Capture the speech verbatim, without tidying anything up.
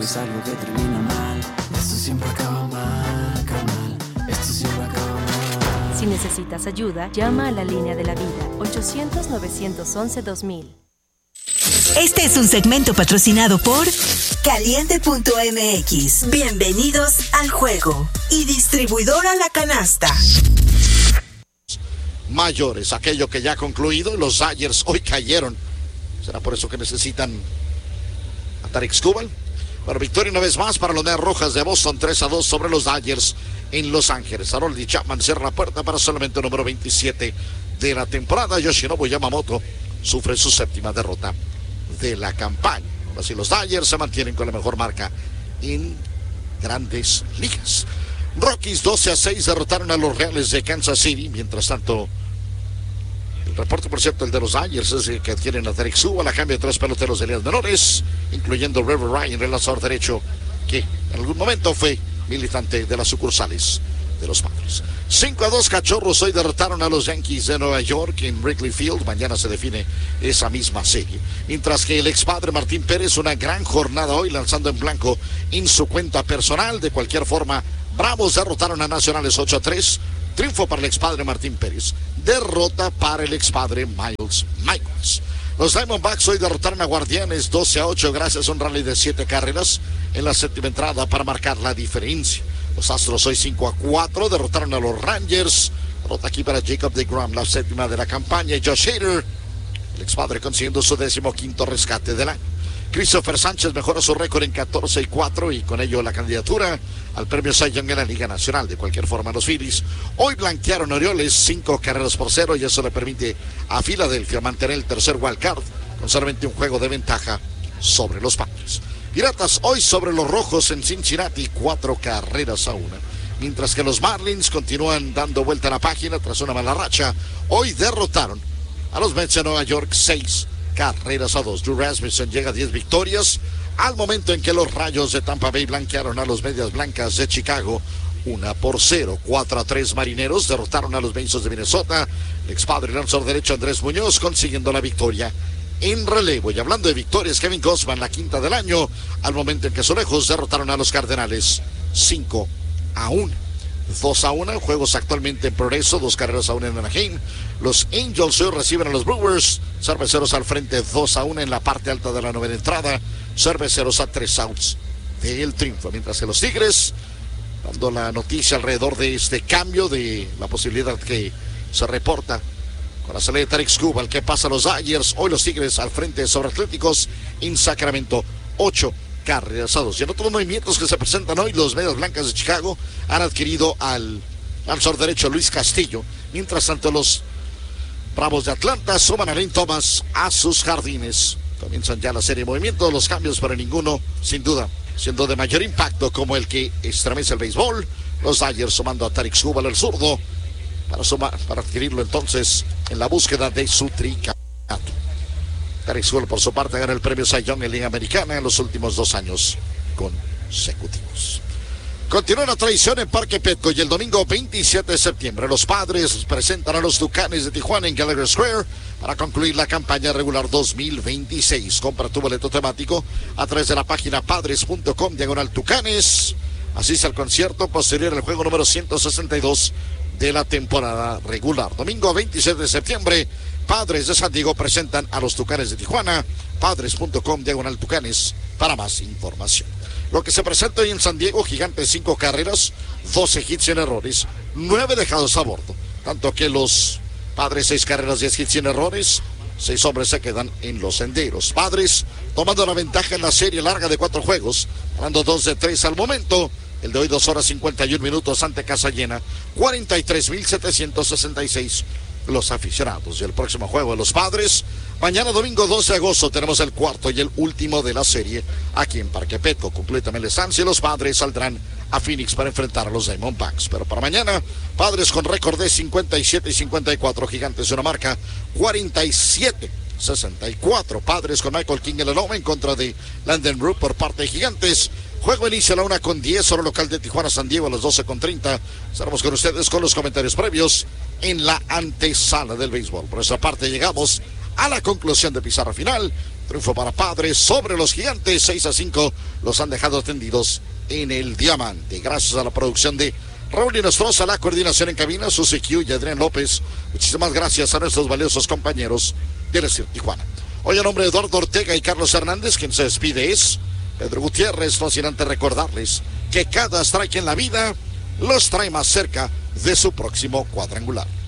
Es algo que termina mal, esto siempre acaba mal, carnal, esto siempre acaba mal. Si necesitas ayuda, llama a la línea de la vida, ochocientos, novecientos once, dos mil. Este es un segmento patrocinado por Caliente punto m x. Bienvenidos al juego. Y distribuidora La Canasta. Mayores, aquello que ya ha concluido, los Dodgers hoy cayeron. ¿Será por eso que necesitan a Tarik Skubal? Bueno, victoria una vez más para los Medias Rojas de Boston, tres a dos sobre los Dodgers en Los Ángeles. Aroldis Chapman cierra la puerta para solamente el número veintisiete de la temporada. Yoshinobu Yamamoto sufre su séptima derrota de la campaña. Así los Dodgers se mantienen con la mejor marca en Grandes Ligas. Rockies doce a seis derrotaron a los Reales de Kansas City. Mientras tanto, el reporte, por cierto, el de los Dodgers es que adquieren a Tarik Skubal a cambio de tres peloteros de ligas menores, incluyendo River Ryan, el lanzador derecho, que en algún momento fue militante de las sucursales de los Padres. cinco a dos Cachorros hoy derrotaron a los Yankees de Nueva York en Wrigley Field. Mañana se define esa misma serie. Mientras que el expadre Martín Pérez, una gran jornada hoy lanzando en blanco en su cuenta personal. De cualquier forma, Bravos derrotaron a Nacionales ocho a tres. Triunfo para el expadre Martín Pérez. Derrota para el expadre Miles Michaels. Los Diamondbacks hoy derrotaron a Guardianes doce a ocho gracias a un rally de siete carreras en la séptima entrada para marcar la diferencia. Los Astros hoy cinco a cuatro derrotaron a los Rangers. Derrota aquí para Jacob deGrom, la séptima de la campaña. Y Josh Hader, el expadre, consiguiendo su décimo quinto rescate del año. Christopher Sánchez mejora su récord en catorce y cuatro y con ello la candidatura al premio Cy Young en la Liga Nacional. De cualquier forma, los Phillies hoy blanquearon a Orioles cinco carreras por cero y eso le permite a Filadelfia mantener el tercer wild card con solamente un juego de ventaja sobre los Padres. Piratas hoy sobre los Rojos en Cincinnati, cuatro carreras a una. Mientras que los Marlins continúan dando vuelta a la página tras una mala racha. Hoy derrotaron a los Mets de Nueva York seis carreras a dos. Drew Rasmussen llega a diez victorias al momento en que los Rayos de Tampa Bay blanquearon a los Medias Blancas de Chicago una por cero. cuatro a tres Marineros derrotaron a los Mazos de Minnesota. El expadre lanzador derecho Andrés Muñoz consiguiendo la victoria en relevo. Y hablando de victorias, Kevin Gausman, la quinta del año, al momento en que Azulejos derrotaron a los Cardenales cinco a uno. dos a uno, juegos actualmente en progreso, dos carreras a una en Anaheim. Los Angels hoy reciben a los Brewers, Cerveceros al frente dos a uno en la parte alta de la novena entrada, Cerveceros a tres outs del triunfo, mientras que los Tigres, dando la noticia alrededor de este cambio, de la posibilidad que se reporta con la salida de Tarik Skubal, que pasa a los Dodgers. Hoy los Tigres al frente sobre Atléticos en Sacramento, ocho carreras a dos. Y en otros movimientos que se presentan hoy, los Medias Blancas de Chicago han adquirido al lanzador derecho Luis Castillo. Mientras tanto, los Bravos de Atlanta suman a Lane Thomas a sus jardines. Comienzan ya la serie de movimientos, los cambios, pero ninguno, sin duda, siendo de mayor impacto como el que estremece el béisbol. Los Dodgers sumando a Tarik Skubal, el zurdo, para, sumar, para adquirirlo entonces en la búsqueda de su tricampeonato. Tarik Skubal, por su parte, gana el premio Cy Young en Liga Americana en los últimos dos años consecutivos. Continúa la tradición en Parque Petco y el domingo veintisiete de septiembre los Padres presentan a los Tucanes de Tijuana en Gallagher Square para concluir la campaña regular dos mil veintiséis. Compra tu boleto temático a través de la página padres punto com diagonal Tucanes. Asiste al concierto posterior al juego número ciento sesenta y dos de la temporada regular. Domingo veintisiete de septiembre, Padres de San Diego presentan a los Tucanes de Tijuana. padres punto com diagonal Tucanes para más información. Lo que se presenta hoy en San Diego, Gigantes cinco carreras, doce hits sin errores, nueve dejados a bordo. Tanto que los Padres seis carreras, diez hits sin errores, seis hombres se quedan en los senderos. Padres tomando la ventaja en la serie larga de cuatro juegos, ganando dos de tres al momento. El de hoy dos horas cincuenta y un minutos ante casa llena, cuarenta y tres mil setecientos sesenta y seis los aficionados. Y el próximo juego de los Padres, mañana domingo doce de agosto, tenemos el cuarto y el último de la serie aquí en Parque Petco. Concluye también la estancia y los Padres saldrán a Phoenix para enfrentar a los Diamondbacks. Pero para mañana, Padres con récord de cincuenta y siete y cincuenta y cuatro, Gigantes de una marca cuarenta y siete sesenta y cuatro. Padres con Michael King en el home en contra de Landon Root por parte de Gigantes. Juego inicia a la una con diez, hora local de Tijuana, San Diego a las doce con treinta. Estaremos con ustedes con los comentarios previos en la antesala del béisbol. Por esa parte llegamos a la conclusión de pizarra final. Triunfo para Padres sobre los Gigantes, seis a cinco. Los han dejado tendidos en el diamante. Gracias a la producción de Raúl Inostroza, la coordinación en cabina, Susi Q y Adrián López. Muchísimas gracias a nuestros valiosos compañeros del Estilo Tijuana. Hoy, a nombre de Eduardo Ortega y Carlos Hernández, quien se despide es Pedro Gutiérrez. Fascinante recordarles que cada strike en la vida los trae más cerca de su próximo cuadrangular.